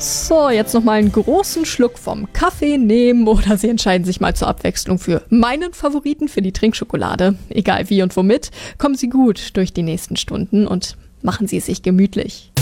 So, jetzt noch mal einen großen Schluck vom Kaffee nehmen oder Sie entscheiden sich mal zur Abwechslung für meinen Favoriten, für die Trinkschokolade. Egal wie und womit, kommen Sie gut durch die nächsten Stunden und machen Sie es sich gemütlich.